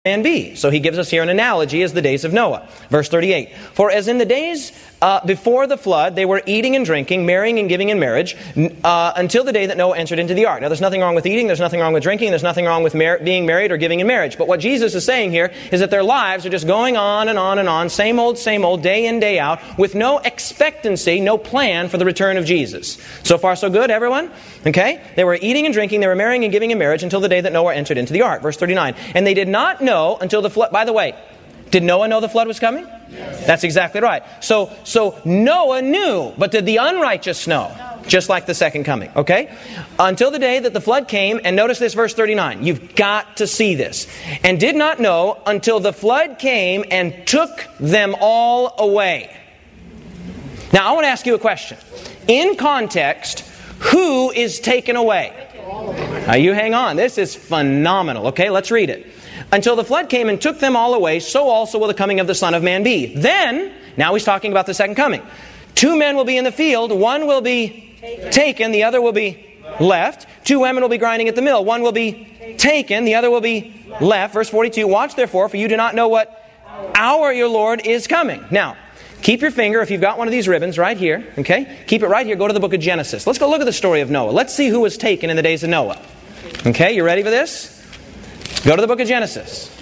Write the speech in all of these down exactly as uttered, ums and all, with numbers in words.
man be. So he gives us here an analogy as the days of Noah. Verse thirty-eight. For as in the days uh, before the flood, they were eating and drinking, marrying and giving in marriage, uh, until the day that Noah entered into the ark. Now there's nothing wrong with eating, there's nothing wrong with drinking, there's nothing wrong with mar- being married or giving in marriage. But what Jesus is saying here is that their lives are just going on and on and on, same old, same old, day in, day out, with no expectancy, no plan for the return of Jesus. So far so good, everyone? Okay? They were eating and drinking, they were marrying and giving in marriage until the day that Noah entered into the ark. Verse thirty-nine. And they did not know until the flood. By the way, did Noah know the flood was coming? Yes. That's exactly right. So, so Noah knew, but did the unrighteous know? No. Just like the second coming, okay? Until the day that the flood came, and notice this verse thirty-nine. You've got to see this. And did not know until the flood came and took them all away. Now, I want to ask you a question. In context, who is taken away? Now, you hang on. This is phenomenal, okay? Let's read it. Until the flood came and took them all away, so also will the coming of the Son of Man be. Then, now he's talking about the second coming. Two men will be in the field, one will be taken, taken the other will be left. Two women will be grinding at the mill, one will be taken, the other will be left. Verse forty-two, watch therefore, for you do not know what hour your Lord is coming. Now, keep your finger, if you've got one of these ribbons, right here, okay? Keep it right here, go to the book of Genesis. Let's go look at the story of Noah. Let's see who was taken in the days of Noah. Okay, you ready for this? Go to the book of Genesis.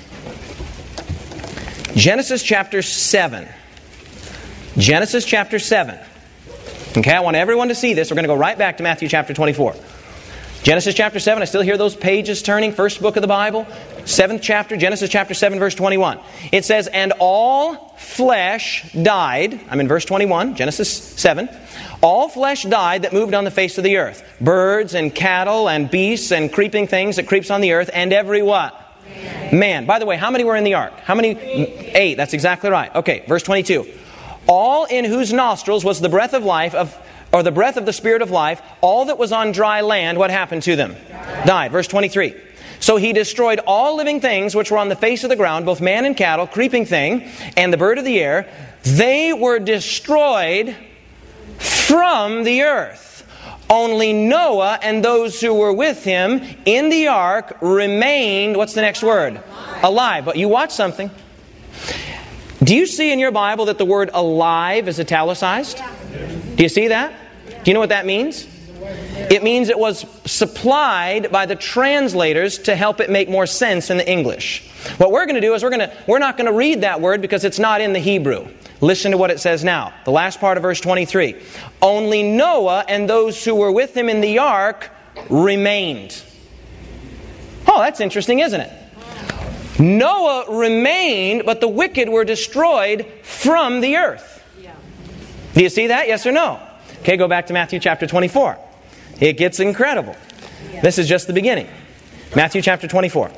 Genesis chapter seven. Genesis chapter seven. Okay, I want everyone to see this. We're going to go right back to Matthew chapter twenty-four. Genesis chapter seven. I still hear those pages turning. First book of the Bible. Seventh chapter. Genesis chapter seven, verse twenty-one. It says, and all flesh died. I'm in verse twenty-one. Genesis seven. All flesh died that moved on the face of the earth. Birds and cattle and beasts and creeping things that creeps on the earth. And every what? Man. Man. By the way, how many were in the ark? How many? Eight. Eight. That's exactly right. Okay, verse twenty-two. All in whose nostrils was the breath of life of, or the breath of the Spirit of life. All that was on dry land, what happened to them? Died. Died. Verse twenty-three. So he destroyed all living things which were on the face of the ground, both man and cattle, creeping thing, and the bird of the air. They were destroyed from the earth. Only Noah and those who were with him in the ark remained, what's the next word? Alive. Alive. But you watch something. Do you see in your Bible that the word alive is italicized? Yeah. Do you see that? Do you know what that means? It means it was supplied by the translators to help it make more sense in the English. What we're going to do is we're going to we're not going to read that word because it's not in the Hebrew. Listen to what it says now. The last part of verse twenty-three. Only Noah and those who were with him in the ark remained. Oh, that's interesting, isn't it? Noah remained, but the wicked were destroyed from the earth. Do you see that? Yes or no? Okay, go back to Matthew chapter twenty-four. It gets incredible. This is just the beginning. Matthew chapter twenty-four.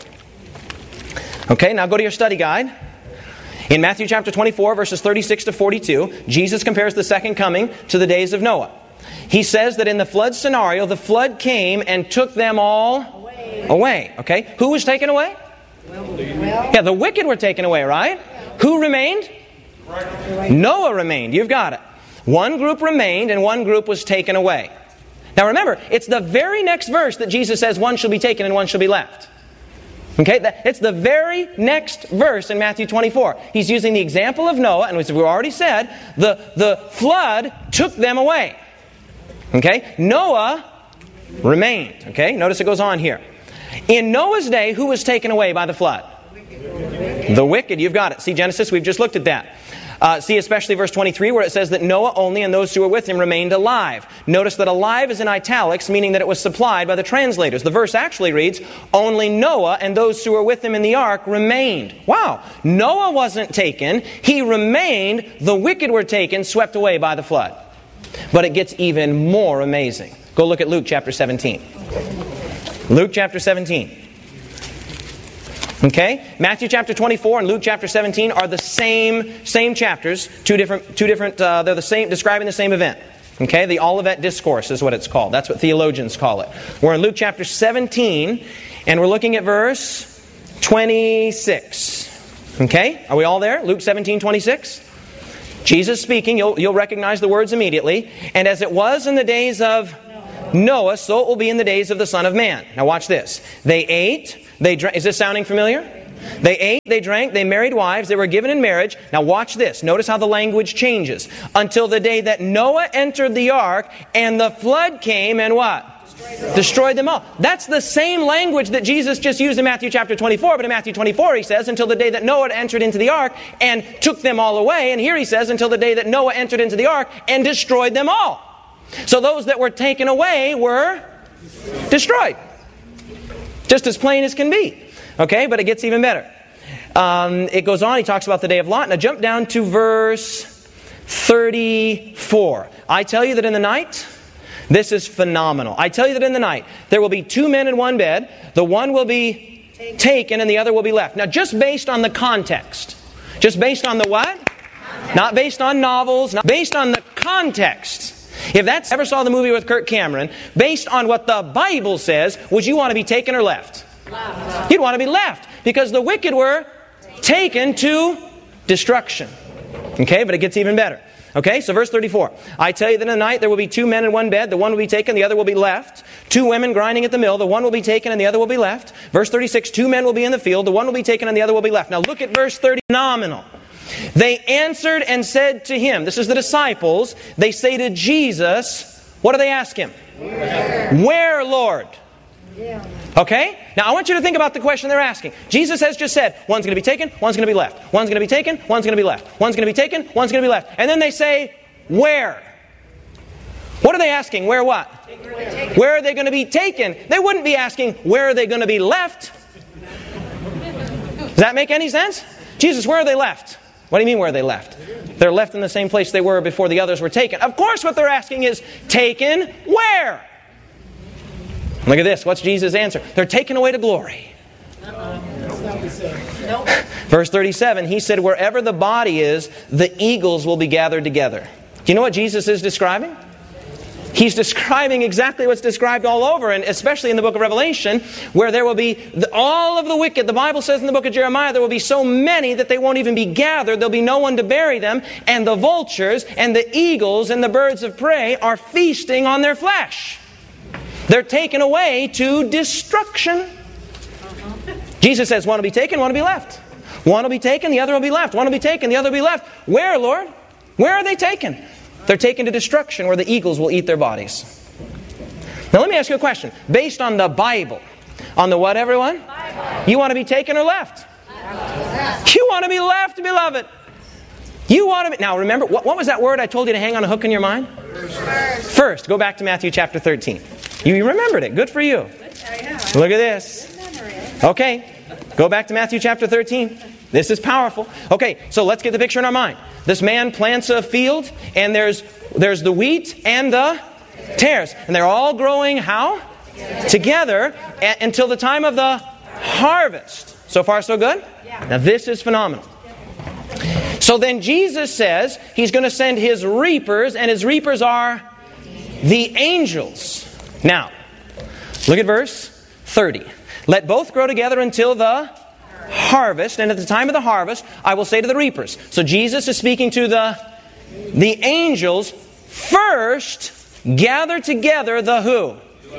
Okay, now go to your study guide. In Matthew chapter twenty-four, verses thirty-six to forty-two, Jesus compares the second coming to the days of Noah. He says that in the flood scenario, the flood came and took them all away. away. Okay, who was taken away? Well, yeah, the wicked were taken away, right? Who remained? Noah remained. You've got it. One group remained and one group was taken away. Now remember, it's the very next verse that Jesus says one shall be taken and one shall be left. Okay, it's the very next verse in Matthew twenty-four. He's using the example of Noah, and as we've already said, the, the flood took them away. Okay, Noah remained. Okay, notice it goes on here. In Noah's day, who was taken away by the flood? The wicked. You've got it. See Genesis, we've just looked at that. Uh, see especially verse twenty-three where it says that Noah only and those who were with him remained alive. Notice that alive is in italics, meaning that it was supplied by the translators. The verse actually reads, only Noah and those who were with him in the ark remained. Wow. Noah wasn't taken. He remained. The wicked were taken, swept away by the flood. But it gets even more amazing. Go look at Luke chapter seventeen. Luke chapter seventeen. Okay? Matthew chapter twenty-four and Luke chapter seventeen are the same same chapters, two different two different uh, they're the same describing the same event. Okay? The Olivet Discourse is what it's called. That's what theologians call it. We're in Luke chapter seventeen and we're looking at verse twenty-six. Okay? Are we all there? Luke seventeen twenty-six. Jesus speaking, you'll you'll recognize the words immediately. And as it was in the days of Noah, so it will be in the days of the Son of Man. Now watch this. They ate, they drank. Is this sounding familiar? They ate, they drank, they married wives, they were given in marriage. Now watch this. Notice how the language changes. Until the day that Noah entered the ark and the flood came and what? Destroyed, Destroyed them all. That's the same language that Jesus just used in Matthew chapter twenty-four. But in Matthew twenty-four he says, until the day that Noah entered into the ark and took them all away. And here he says, until the day that Noah entered into the ark and destroyed them all. So those that were taken away were destroyed. Just as plain as can be. Okay, but it gets even better. Um, it goes on, he talks about the day of Lot. Now jump down to verse thirty-four. I tell you that in the night, this is phenomenal. I tell you that in the night, there will be two men in one bed. The one will be taken and the other will be left. Now just based on the context. Just based on the what? Not based on novels. Not based on the context. If that's ever saw the movie with Kirk Cameron, based on what the Bible says, would you want to be taken or left? Left. You'd want to be left, because the wicked were taken to destruction. Okay, but it gets even better. Okay, so verse thirty-four. I tell you that in the night there will be two men in one bed. The one will be taken, the other will be left. Two women grinding at the mill. The one will be taken and the other will be left. Verse thirty-six. Two men will be in the field. The one will be taken and the other will be left. Now look at verse thirty. Phenomenal. They answered and said to him, this is the disciples, they say to Jesus, what do they ask him? Where, Where Lord? Yeah. Okay? Now I want you to think about the question they're asking. Jesus has just said, one's going to be taken, one's going to be left. One's going to be taken, one's going to be left. One's going to be taken, one's going to be left. And then they say, where? What are they asking? Where what? Where are they going to be taken? They wouldn't be asking, where are they going to be left? Does that make any sense? Jesus, where are they left? What do you mean where are they left? They're left in the same place they were before the others were taken. Of course what they're asking is, taken where? Look at this. What's Jesus' answer? They're taken away to glory. Nope. Verse thirty-seven, he said, wherever the body is, the eagles will be gathered together. Do you know what Jesus is describing? He's describing exactly what's described all over, and especially in the book of Revelation, where there will be the, all of the wicked. The Bible says in the book of Jeremiah, there will be so many that they won't even be gathered. There'll be no one to bury them. And the vultures and the eagles and the birds of prey are feasting on their flesh. They're taken away to destruction. Jesus says, one will be taken, one will be left. One will be taken, the other will be left. One will be taken, the other will be left. Where, Lord? Where are they taken? They're taken to destruction where the eagles will eat their bodies. Now let me ask you a question. Based on the Bible, on the what, everyone? Bible. You want to be taken or left? Left. You want to be left, beloved. You want to be... Now remember, what, what was that word I told you to hang on a hook in your mind? First. First. Go back to Matthew chapter thirteen. You remembered it. Good for you. Look at this. Okay. Go back to Matthew chapter thirteen. This is powerful. Okay, so let's get the picture in our mind. This man plants a field, and there's there's the wheat and the tares. And they're all growing how? Together a- until the time of the harvest. So far, so good? Now this is phenomenal. So then Jesus says He's going to send His reapers, and His reapers are the angels. Now, look at verse thirty. Let both grow together until the harvest, and at the time of the harvest, I will say to the reapers. So Jesus is speaking to the the angels. First, gather together the who?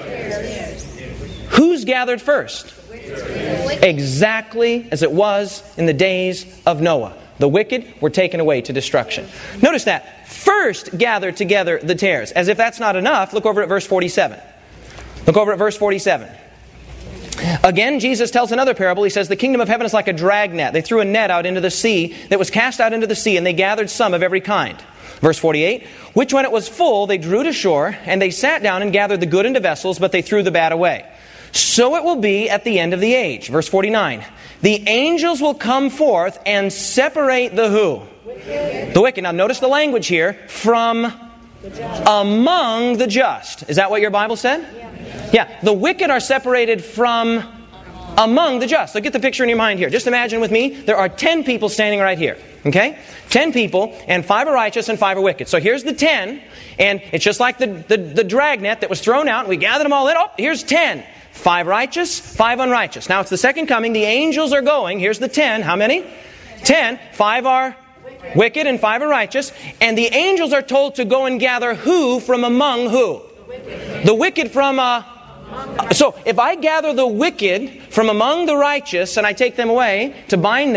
Who's gathered first? Exactly as it was in the days of Noah. The wicked were taken away to destruction. Notice that. First gather together the tares. As if that's not enough, look over at verse forty-seven. Look over at verse forty-seven. Again, Jesus tells another parable. He says, the kingdom of heaven is like a dragnet. They threw a net out into the sea that was cast out into the sea, and they gathered some of every kind. Verse forty-eight, which when it was full, they drew to shore, and they sat down and gathered the good into vessels, but they threw the bad away. So it will be at the end of the age. Verse forty-nine, the angels will come forth and separate the who? Wicked. The wicked. Now notice the language here, from the among the just. Is that what your Bible said? Yeah. Yeah, the wicked are separated from among the just. So get the picture in your mind here. Just imagine with me, there are ten people standing right here. Okay? Ten people, and five are righteous and five are wicked. So here's the ten, and it's just like the, the, the dragnet that was thrown out, and we gathered them all in. Oh, here's ten. Five righteous, five unrighteous. Now it's the second coming. The angels are going. Here's the ten. How many? Ten. Five are wicked, wicked and five are righteous. And the angels are told to go and gather who from among who? The wicked, the wicked from uh, So if I gather the wicked from among the righteous and I take them away to bind them,